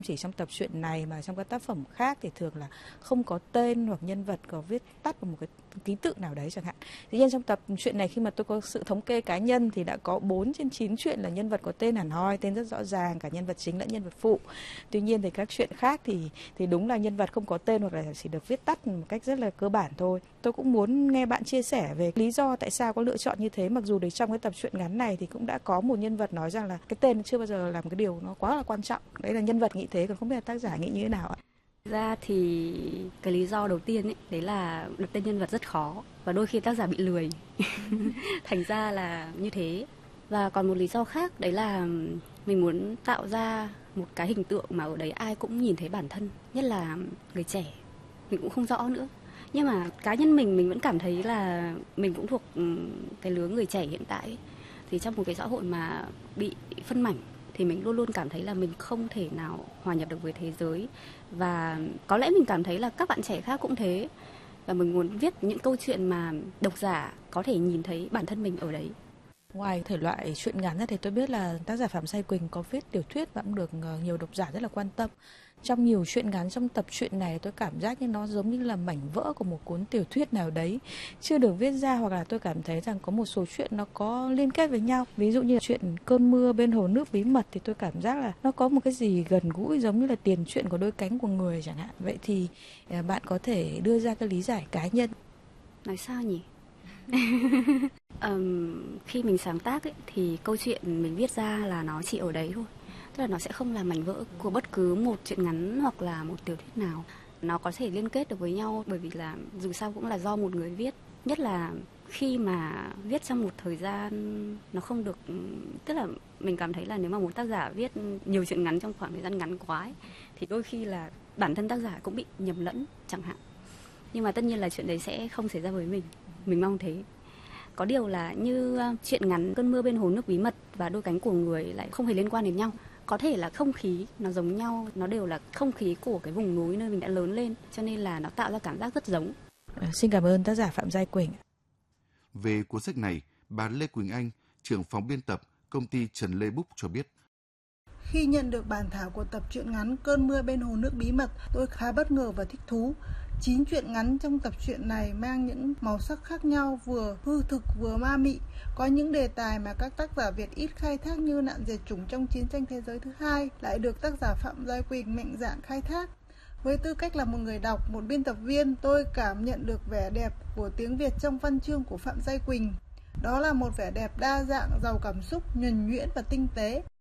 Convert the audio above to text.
Chỉ trong tập truyện này mà trong các tác phẩm khác thì thường là không có tên hoặc nhân vật có viết tắt vào một cái ký tự nào đấy chẳng hạn. Tuy nhiên trong tập truyện này khi mà tôi có sự thống kê cá nhân thì đã có 4 trên 9 truyện là nhân vật có tên hẳn hoi, tên rất rõ ràng, cả nhân vật chính lẫn nhân vật phụ. Tuy nhiên thì các truyện khác thì đúng là nhân vật không có tên hoặc là chỉ được viết tắt một cách rất là cơ bản thôi. Tôi cũng muốn nghe bạn chia sẻ về lý do tại sao có lựa chọn như thế, mặc dù đấy trong cái tập truyện ngắn này thì cũng đã có một nhân vật nói rằng là cái tên chưa bao giờ là một cái điều nó quá là quan trọng. Đấy là nhân vật nghĩ thế, còn không biết là tác giả nghĩ như thế nào ạ? Ra thì cái lý do đầu tiên ấy, đấy là đặt tên nhân vật rất khó và đôi khi tác giả bị lười. Thành ra là như thế. Và còn một lý do khác đấy là mình muốn tạo ra một cái hình tượng mà ở đấy ai cũng nhìn thấy bản thân, nhất là người trẻ. Mình cũng không rõ nữa. Nhưng mà cá nhân mình vẫn cảm thấy là mình cũng thuộc cái lứa người trẻ hiện tại ấy. Thì trong một cái xã hội mà bị phân mảnh thì mình luôn luôn cảm thấy là mình không thể nào hòa nhập được với thế giới. Và có lẽ mình cảm thấy là các bạn trẻ khác cũng thế. Và mình muốn viết những câu chuyện mà độc giả có thể nhìn thấy bản thân mình ở đấy. Ngoài thể loại truyện ngắn ra thì tôi biết là tác giả Phạm Sai Quỳnh có viết tiểu thuyết và cũng được nhiều độc giả rất là quan tâm. Trong nhiều truyện ngắn trong tập truyện này tôi cảm giác như nó giống như là mảnh vỡ của một cuốn tiểu thuyết nào đấy chưa được viết ra, hoặc là tôi cảm thấy rằng có một số chuyện nó có liên kết với nhau. Ví dụ như chuyện Cơn mưa bên hồ nước bí mật thì tôi cảm giác là nó có một cái gì gần gũi giống như là tiền truyện của đôi cánh của người chẳng hạn. Vậy thì bạn có thể đưa ra cái lý giải cá nhân. Nói sao nhỉ? Khi mình sáng tác ấy, thì câu chuyện mình viết ra là nó chỉ ở đấy thôi. Tức là nó sẽ không là mảnh vỡ của bất cứ một truyện ngắn hoặc là một tiểu thuyết nào. Nó có thể liên kết được với nhau bởi vì là dù sao cũng là do một người viết. Nhất là khi mà viết trong một thời gian nó không được... Tức là mình cảm thấy là nếu mà một tác giả viết nhiều truyện ngắn trong khoảng thời gian ngắn quá ấy, thì đôi khi là bản thân tác giả cũng bị nhầm lẫn chẳng hạn. Nhưng mà tất nhiên là chuyện đấy sẽ không xảy ra với mình. Mình mong thế. Có điều là như truyện ngắn Cơn mưa bên hồ nước bí mật và Đôi cánh của người lại không hề liên quan đến nhau. Có thể là không khí nó giống nhau, nó đều là không khí của cái vùng núi nơi mình đã lớn lên, cho nên là nó tạo ra cảm giác rất giống. Xin cảm ơn tác giả Phạm Sai Quỳnh. Về cuốn sách này, bà Lê Quỳnh Anh, trưởng phòng biên tập công ty Trần Lê Búc cho biết. Khi nhận được bản thảo của tập truyện ngắn Cơn mưa bên hồ nước bí mật, tôi khá bất ngờ và thích thú. 9 truyện ngắn trong tập truyện này mang những màu sắc khác nhau, vừa hư thực vừa ma mị. Có những đề tài mà các tác giả Việt ít khai thác như nạn diệt chủng trong chiến tranh thế giới thứ hai lại được tác giả Phạm Sai Quỳnh mạnh dạn khai thác. Với tư cách là một người đọc, một biên tập viên, tôi cảm nhận được vẻ đẹp của tiếng Việt trong văn chương của Phạm Sai Quỳnh. Đó là một vẻ đẹp đa dạng, giàu cảm xúc, nhuần nhuyễn và tinh tế.